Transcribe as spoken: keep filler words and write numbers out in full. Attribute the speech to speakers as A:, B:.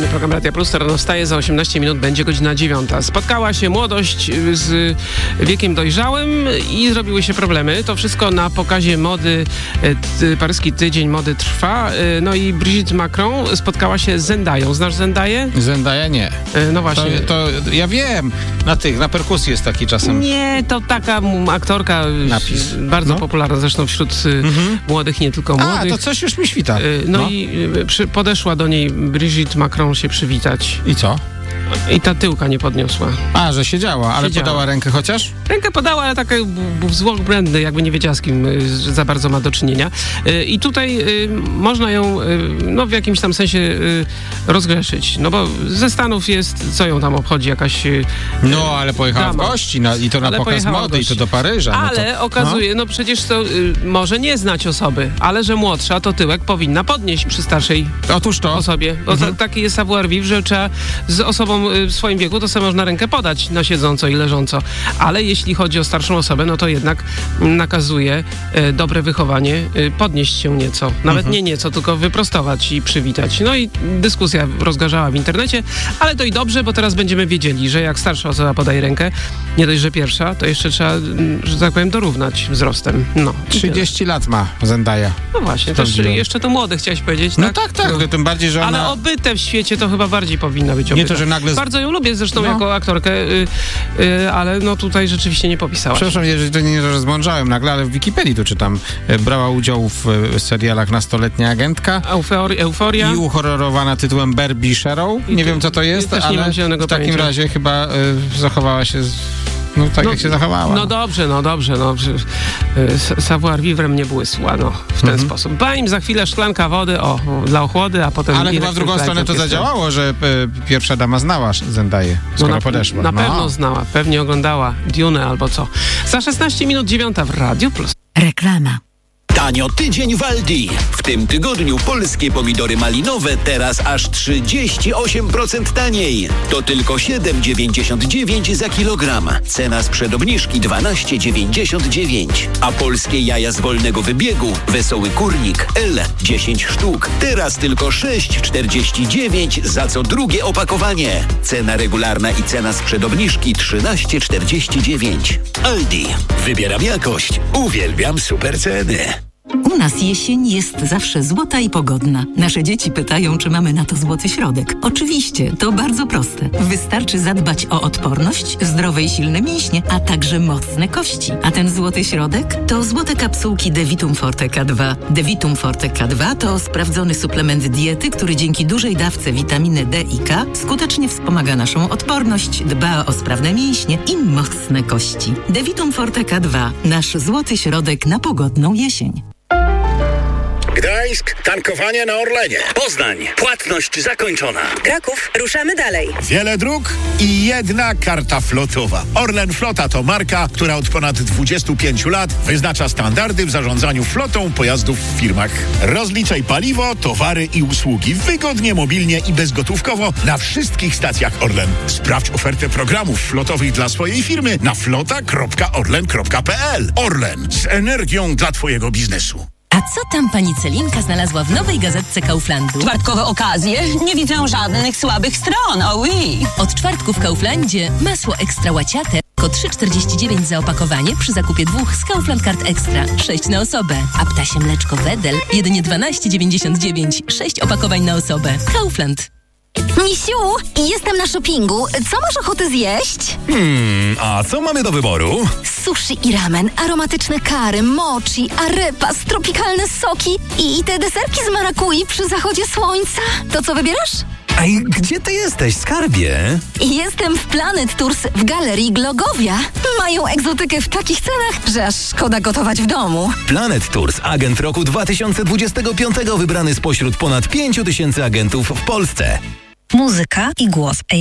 A: poranny program Radia Plus. To rano wstaje, za osiemnaście minut będzie godzina dziewiąta. Spotkała się młodość z wiekiem dojrzałym i zrobiły się problemy. To wszystko na pokazie mody. Ty, paryski tydzień mody trwa. No i Brigitte Macron spotkała się z Zendają. Znasz Zendaję?
B: Zendaya nie.
A: No właśnie.
B: To, to ja wiem. Na tych, na perkusji jest taki czasem.
A: Nie, to taka aktorka
B: Napis.
A: bardzo
B: no. popularna
A: popularna zresztą wśród
B: mhm.
A: młodych, nie tylko młodych.
B: A, to coś już mi świta.
A: No,
B: no.
A: i przy, podeszła do niej Brigitte Macron się przywitać.
B: I co?
A: I ta tyłka nie podniosła.
B: A, że siedziała, ale
A: Siedziała.
B: podała rękę chociaż?
A: Rękę podała, ale taki wzłok błędny, jakby nie wiedziała, z kim y, za bardzo ma do czynienia. Y, I tutaj y, można ją y, no, w jakimś tam sensie y, rozgrzeszyć. No bo ze Stanów jest, co ją tam obchodzi, jakaś y,
B: No, ale pojechała
A: dama.
B: w gości na, i to na
A: Ale
B: pokaz mody i to do Paryża. No
A: ale
B: to,
A: okazuje, no, no przecież to y, może nie znać osoby, ale że młodsza, to tyłek powinna podnieść przy starszej
B: Otóż to.
A: osobie. Bo
B: Mhm.
A: ta, taki jest savoir vivre, że trzeba z osobą y, w swoim wieku, to sobie można rękę podać na siedząco i leżąco. Ale jeśli chodzi o starszą osobę, no to jednak nakazuje y, dobre wychowanie y, podnieść się nieco. Nawet
B: Mhm.
A: nie nieco, tylko wyprostować i przywitać. No i dyskusja rozgorzała w internecie, ale to i dobrze, bo teraz będziemy wiedzieli, że jak starsza osoba podaje rękę, nie dość, że pierwsza, to jeszcze trzeba, że tak powiem, dorównać wzrostem. No.
B: trzydzieści lat ma Zendaya.
A: No właśnie, też jeszcze to młode chciałeś powiedzieć,
B: No
A: tak?
B: tak, tak,
A: No.
B: tym bardziej, że ona...
A: Ale obyte w świecie to chyba bardziej powinna być
B: Nie
A: obyta.
B: to, że nagle... Z...
A: Bardzo ją lubię zresztą
B: No.
A: jako aktorkę, y, y, ale no tutaj rzeczywiście nie popisałaś.
B: Przepraszam, jeżeli to nie rozmądrzałem nagle, ale w Wikipedii tu czytam. E, Brała udział w e, serialach Nastoletnia agentka.
A: Eufori- Euforia.
B: I uhorrorowana tytułem Barbie Sherrow. Nie wiem, co to jest,
A: też nie mam
B: ale
A: zielonego
B: w takim
A: pojęcia.
B: razie chyba e, zachowała się... Z... No tak
A: No,
B: jak się zachowała.
A: No dobrze, no dobrze, no. Y, savoir vivre mnie błysła, no, w ten
B: Mhm.
A: sposób. Bajm za chwilę szklanka wody, o, dla ochłody, a potem...
B: Ale chyba w drugą stronę to zadziałało, że e, pierwsza dama znała Zendaję, skoro
A: no na,
B: podeszła.
A: Na
B: no.
A: pewno znała, pewnie oglądała Dune albo co. Za szesnaście minut dziewiąta w Radiu Plus.
C: Reklama.
D: Tanio tydzień w Aldi. W tym tygodniu polskie pomidory malinowe teraz aż trzydzieści osiem procent taniej. To tylko siedem dziewięćdziesiąt dziewięć za kilogram. Cena sprzed obniżki dwanaście dziewięćdziesiąt dziewięć. A polskie jaja z wolnego wybiegu Wesoły Kurnik L dziesięć sztuk. Teraz tylko sześć czterdzieści dziewięć za co drugie opakowanie. Cena regularna i cena sprzed obniżki trzynaście czterdzieści dziewięć. Aldi. Wybieram jakość. Uwielbiam super ceny.
C: U nas jesień jest zawsze złota i pogodna. Nasze dzieci pytają, czy mamy na to złoty środek. Oczywiście, to bardzo proste. Wystarczy zadbać o odporność, zdrowe i silne mięśnie, a także mocne kości. A ten złoty środek to złote kapsułki Devitum Forte K dwa. Devitum Forte K dwa to sprawdzony suplement diety, który dzięki dużej dawce witaminy D i K skutecznie wspomaga naszą odporność, dba o sprawne mięśnie i mocne kości. Devitum Forte K dwa. Nasz złoty środek na pogodną jesień.
E: Gdańsk, tankowanie na Orlenie.
D: Poznań. Płatność zakończona.
F: Kraków, ruszamy dalej.
E: Wiele dróg i jedna karta flotowa. Orlen Flota to marka, która od ponad dwudziestu pięciu lat wyznacza standardy w zarządzaniu flotą pojazdów w firmach. Rozliczaj paliwo, towary i usługi wygodnie, mobilnie i bezgotówkowo na wszystkich stacjach Orlen. Sprawdź ofertę programów flotowych dla swojej firmy na flota kropka orlen kropka p l. Orlen, z energią dla twojego biznesu.
G: A co tam pani Celinka znalazła w nowej gazetce Kauflandu?
F: Czwartkowe okazje? Nie widzę żadnych słabych stron, oh oui.
G: Od czwartku w Kauflandzie masło ekstra łaciate, tylko trzy czterdzieści dziewięć za opakowanie przy zakupie dwóch z Kaufland Card Extra, sześć na osobę. A ptasie mleczko Wedel jedynie dwanaście dziewięćdziesiąt dziewięć, sześć opakowań na osobę. Kaufland.
H: Misiu, jestem na shoppingu. Co masz ochotę zjeść?
I: Hmm, a co mamy do wyboru?
H: Sushi i ramen, aromatyczne kary, mochi, arepas, tropikalne soki i, i te deserki z marakui przy zachodzie słońca. To co wybierasz?
I: Ej, gdzie ty jesteś, skarbie?
H: Jestem w Planet Tours w Galerii Glogowia. Mają egzotykę w takich cenach, że aż szkoda gotować w domu.
I: Planet Tours, agent roku dwa tysiące dwudziestego piątego wybrany spośród ponad pięciu tysięcy agentów w Polsce.
J: Muzyka i głos